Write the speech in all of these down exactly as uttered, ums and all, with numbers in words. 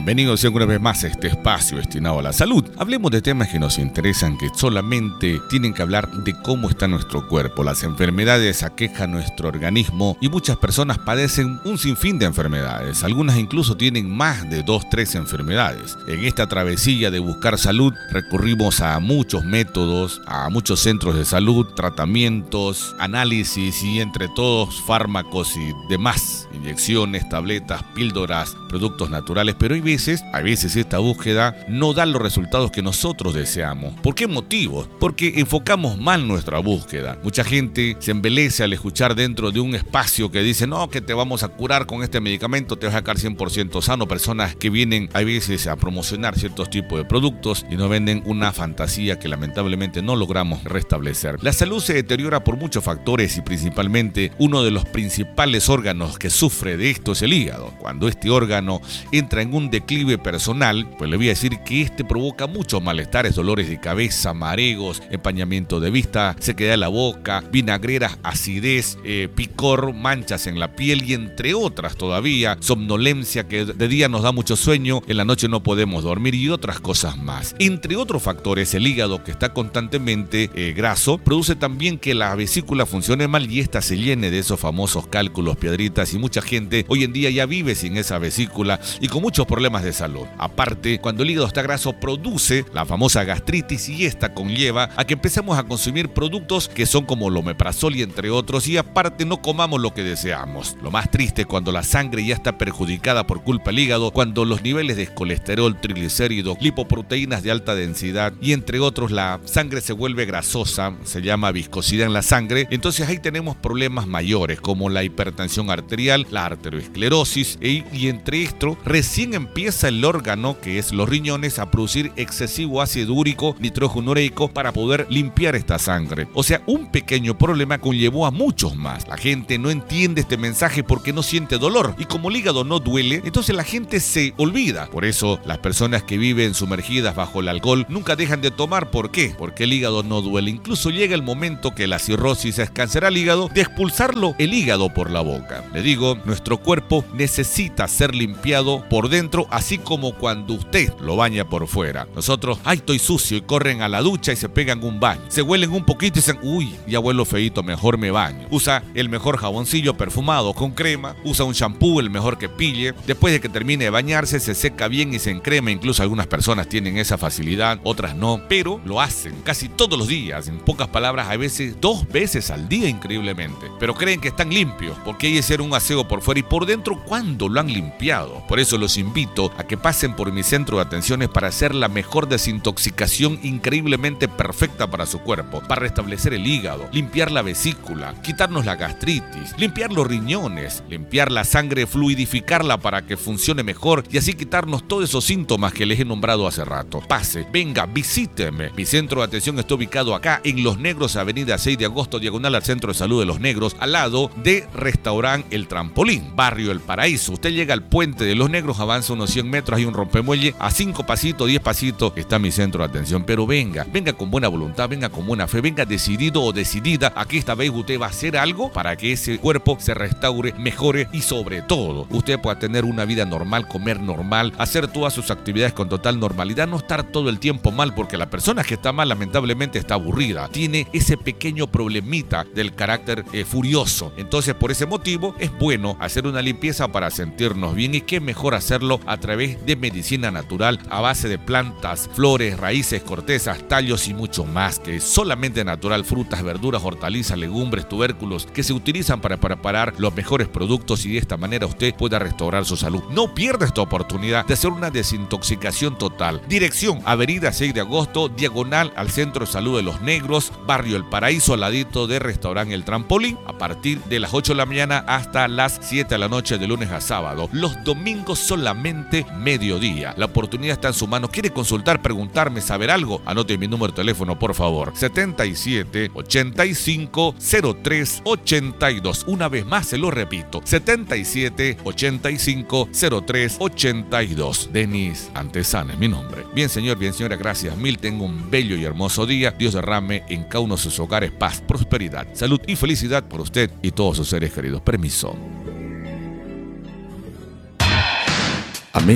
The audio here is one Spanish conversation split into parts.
Bienvenidos una vez más a este espacio destinado a la salud. Hablemos de temas que nos interesan, que solamente tienen que hablar de cómo está nuestro cuerpo. Las enfermedades aquejan nuestro organismo y muchas personas padecen un sinfín de enfermedades. Algunas incluso tienen más de dos, tres enfermedades. En esta travesía de buscar salud recurrimos a muchos métodos, a muchos centros de salud, tratamientos, análisis y entre todos fármacos y demás, inyecciones, tabletas, píldoras, productos naturales, pero hay veces, a veces esta búsqueda no da los resultados que nosotros deseamos. ¿Por qué motivos? Porque enfocamos mal nuestra búsqueda. Mucha gente se embelece al escuchar dentro de un espacio que dice, no, que te vamos a curar con este medicamento, te vas a sacar cien por ciento sano. Personas que vienen a veces a promocionar ciertos tipos de productos y nos venden una fantasía que lamentablemente no logramos restablecer. La salud se deteriora por muchos factores y principalmente uno de los principales órganos que sufre de esto es el hígado. Cuando este órgano entra en un declive personal, pues le voy a decir que este provoca muchos malestares, dolores de cabeza, mareos, empañamiento de vista, sequedad de la boca, vinagreras, acidez, eh, picor, manchas en la piel y entre otras todavía, somnolencia que de día nos da mucho sueño, en la noche no podemos dormir y otras cosas más. Entre otros factores, el hígado que está constantemente eh, graso, produce también que la vesícula funcione mal y esta se llene de esos famosos cálculos, piedritas y mucha gente hoy en día ya vive sin esa vesícula y con muchos problemas de salud. Aparte, cuando el hígado está graso produce la famosa gastritis y esta conlleva a que empecemos a consumir productos que son como el omeprazol y entre otros y aparte no comamos lo que deseamos. Lo más triste cuando la sangre ya está perjudicada por culpa del hígado, cuando los niveles de colesterol, triglicéridos, lipoproteínas de alta densidad y entre otros la sangre se vuelve grasosa, se llama viscosidad en la sangre, entonces ahí tenemos problemas mayores como la hipertensión arterial, la arteriosclerosis y, y entre esto recién empieza el órgano que es los riñones a producir excesivo ácido úrico, nitrógeno ureico para poder limpiar esta sangre. O sea, un pequeño problema conllevó a muchos más. La gente no entiende este mensaje porque no siente dolor y como el hígado no duele, entonces la gente se olvida. Por eso las personas que viven sumergidas bajo el alcohol nunca dejan de tomar. ¿Por qué? Porque el hígado no duele. Incluso llega el momento que la cirrosis es cáncer al hígado de expulsarlo el hígado por la boca. Le digo, nuestro cuerpo necesita ser limpiado por dentro, así como cuando usted lo baña por fuera. Nosotros, ay, estoy sucio y corren a la ducha y se pegan un baño. Se huelen un poquito y dicen, uy, ya huelo feíto, mejor me baño. Usa el mejor jaboncillo perfumado con crema, usa un shampoo el mejor que pille. Después de que termine de bañarse, se seca bien y se encrema. Incluso algunas personas tienen esa facilidad, otras no, pero lo hacen casi todos los días. En pocas palabras, a veces dos veces al día, increíblemente. Pero creen que están limpios, porque hay que hacer un aseo por fuera y por dentro, ¿cuándo lo han limpiado? Por eso los invito a que pasen por mi centro de atenciones para hacer la mejor desintoxicación increíblemente perfecta para su cuerpo, para restablecer el hígado, limpiar la vesícula, quitarnos la gastritis, limpiar los riñones, limpiar la sangre, fluidificarla para que funcione mejor y así quitarnos todos esos síntomas que les he nombrado hace rato. Pase, venga, visíteme. Mi centro de atención está ubicado acá en Los Negros, avenida seis de agosto, diagonal al Centro de Salud de Los Negros, al lado de Restaurant El Trampolín, barrio El Paraíso. Usted llega al puente de Los Negros, avanza unos cien metros, hay un rompemuelle, a cinco pasitos, diez pasitos está mi centro de atención. Pero venga, venga con buena voluntad, venga con buena fe, venga decidido o decidida a que esta vez usted va a hacer algo para que ese cuerpo se restaure, mejore y sobre todo usted pueda tener una vida normal, comer normal, hacer todas sus actividades con total normalidad, no estar todo el tiempo mal, porque la persona que está mal lamentablemente está aburrida, tiene ese pequeño problemita del carácter eh, furioso. Entonces por ese motivo es bueno hacer una limpieza para sentirnos bien y qué mejor hacerlo a través de medicina natural a base de plantas, flores, raíces, cortezas, tallos y mucho más que es solamente natural, frutas, verduras, hortalizas, legumbres, tubérculos que se utilizan para preparar los mejores productos y de esta manera usted pueda restaurar su salud. No pierda esta oportunidad de hacer una desintoxicación total. Dirección, avenida seis de agosto, diagonal al Centro de Salud de Los Negros, barrio El Paraíso, al ladito de Restaurant El Trampolín, a partir de las ocho de la mañana hasta las siete de la noche de lunes a sábado. Los domingos solamente mediodía. La oportunidad está en su mano. ¿Quiere consultar, preguntarme, saber algo? Anote mi número de teléfono, por favor. setenta y siete, ochenta y cinco, cero tres, ochenta y dos. Una vez más se lo repito. setenta y siete, ochenta y cinco, cero tres, ochenta y dos. Denis Antesana es mi nombre. Bien, señor, bien, señora, gracias mil. Tengo un bello y hermoso día. Dios derrame en cada uno de sus hogares paz, prosperidad, salud y felicidad por usted y todos sus seres queridos. Permiso. Amena,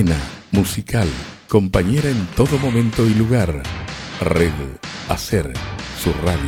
musical, compañera en todo momento y lugar. Red Hacer, su radio.